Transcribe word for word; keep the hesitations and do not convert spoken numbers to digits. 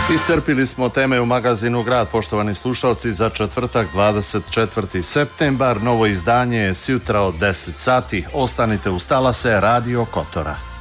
Iscrpili smo teme u magazinu Grad, poštovani slušalci, za četvrtak dvadeset četvrti septembar. Novo izdanje je sjutra od deset sati. Ostanite uz talase Radio Kotora.